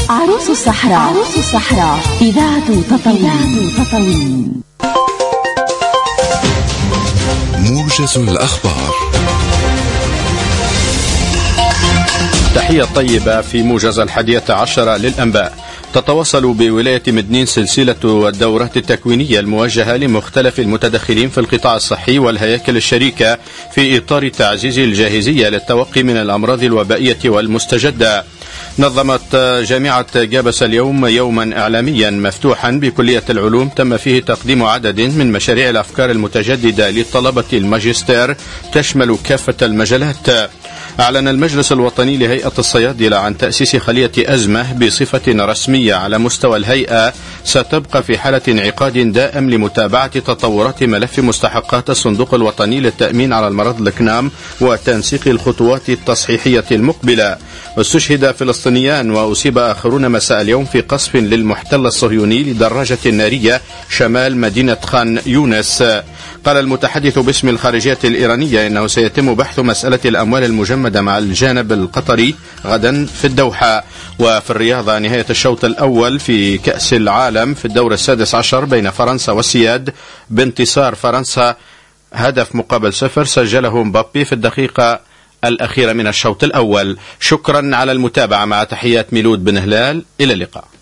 عروس الصحراء إذاعة تطاوين. موجز الأخبار. تحية طيبة في موجز 11 للأنباء. تتواصل بولاية مدنين سلسلة الدورات التكوينية الموجهة لمختلف المتدخلين في القطاع الصحي والهياكل الشريكة في إطار تعزيز الجاهزية للتوقي من الأمراض الوبائية والمستجدة. نظمت جامعة جابس اليوم يوما إعلاميا مفتوحا بكلية العلوم تم فيه تقديم عدد من مشاريع الأفكار المتجددة لطلبة الماجستير تشمل كافة المجالات. أعلن المجلس الوطني لهيئة الصيادلة عن تأسيس خلية أزمة بصفة رسمية على مستوى الهيئة ستبقى في حالة انعقاد دائم لمتابعة تطورات ملف مستحقات الصندوق الوطني للتأمين على المرض الكنام وتنسيق الخطوات التصحيحية المقبلة. واستشهد فلسطينيان وأصيب آخرون مساء اليوم في قصف للمحتل الصهيوني لدراجة نارية شمال مدينة خان يونس. قال المتحدث باسم الخارجية الإيرانية إنه سيتم بحث مسألة الأموال المجمدة مع الجانب القطري غدا في الدوحة. وفي الرياضة نهاية الشوط الأول في كأس العالم في الدور 16 بين فرنسا والسياد بانتصار فرنسا هدف مقابل 0 سجله مبابي في الدقيقة الأخيرة من الشوط الأول. شكرا على المتابعة، مع تحيات ميلود بن هلال، إلى اللقاء.